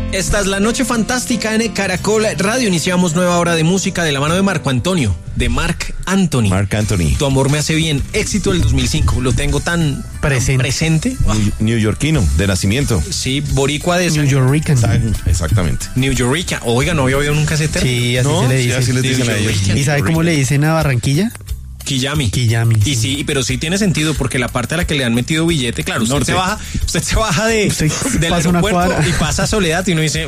Esta es la Noche Fantástica en Caracol Radio. Iniciamos nueva hora de música de la mano de Marco Antonio, de Marc Anthony. Marc Anthony. Tu amor me hace bien. Éxito del 2005. Lo tengo tan presente. Neoyorquino, de nacimiento. Sí, boricua de New York. Exactamente. New York. Oiga, no había oído nunca ese término. Sí, así se le dice. Sí, así les dicen a ellos. ¿Y sabe cómo le dicen a Barranquilla? Quillami. Quillami. Y sí, pero sí tiene sentido porque la parte a la que le han metido billete, claro, usted se baja del aeropuerto y pasa a Soledad y uno dice,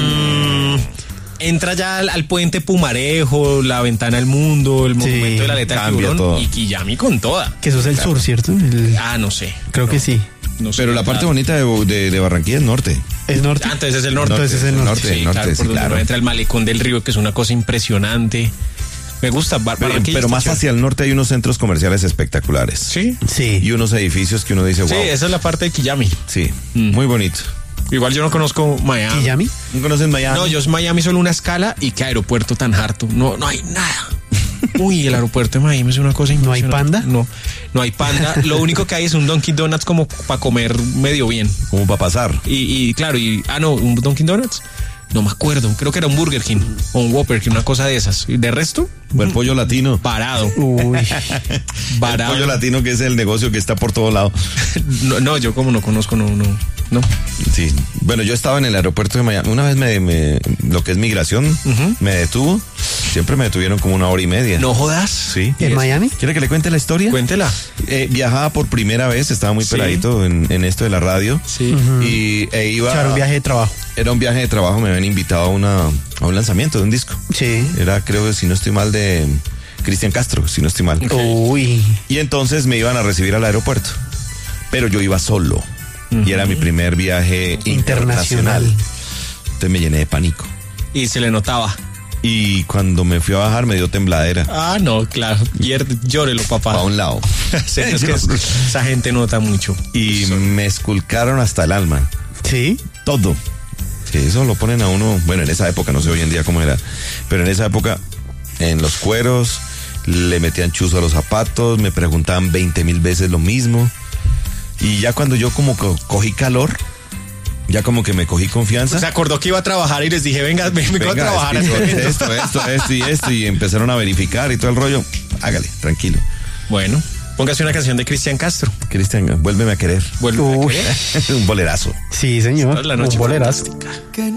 entra ya al puente Pumarejo, la ventana al mundo, el monumento de la aleta del tiburón y Quillami con toda. Que eso es el sur, ¿cierto? No sé. Creo que sí. No sé, pero la parte bonita de Barranquilla es norte. ¿El norte? Entonces es el norte. Entonces es el norte. Sí, claro, por donde uno entra el malecón del río, que es una cosa impresionante. Me gusta. Pero más hacia el norte hay unos centros comerciales espectaculares. Sí. Sí. Y unos edificios que uno dice, wow. Sí, esa es la parte de Quillami. Sí, muy bonito. Igual yo no conozco Miami. ¿Quillami? ¿No conocen Miami? No, yo es Miami solo una escala y qué aeropuerto tan harto. No hay nada. Uy, el aeropuerto de Miami es una cosa impresionante. ¿No hay panda? No hay panda. Lo único que hay es un Dunkin' Donuts como para comer medio bien. Como para pasar. Y claro, un Dunkin' Donuts. No me acuerdo, creo que era un Burger King o un Whopper, que una cosa de esas. ¿Y de resto? O el pollo latino. Parado. Uy. Varado. El pollo latino, que es el negocio que está por todo lado. No, yo como no conozco, no. Sí, bueno, yo estaba en el aeropuerto de Miami. Una vez lo que es migración, me detuvo. Siempre me detuvieron como 1 hora y media. No jodas. Sí. ¿En Miami? ¿Quiere que le cuente la historia? Cuéntela. Viajaba por primera vez, estaba muy peladito en esto de la radio. Sí. Y iba. Era un viaje de trabajo. Era un viaje de trabajo, me habían invitado a un lanzamiento de un disco. Sí. Era, creo, si no estoy mal, de Cristian Castro, si no estoy mal. Uy. Y entonces me iban a recibir al aeropuerto. Pero yo iba solo. Y era mi primer viaje internacional. Entonces me llené de pánico. Y se le notaba. Y cuando me fui a bajar me dio tembladera. No, claro. Llórelo, papá. A un lado. Sí, es que esa gente nota mucho. Y me esculcaron hasta el alma. ¿Sí? Todo. Sí, eso lo ponen a uno, bueno, en esa época, no sé hoy en día cómo era, pero en esa época, en los cueros, le metían chuzo a los zapatos, me preguntaban 20,000 veces lo mismo. Y ya cuando yo como cogí calor, ya como que me cogí confianza. Se acordó que iba a trabajar y les dije, venga a trabajar. Esto, y empezaron a verificar y todo el rollo. Hágale, tranquilo. Bueno, póngase una canción de Cristian Castro. Cristian, vuélveme a querer. ¿Vuelve a querer? Un bolerazo. Sí, señor. La noche un bolerazo. Fantástica.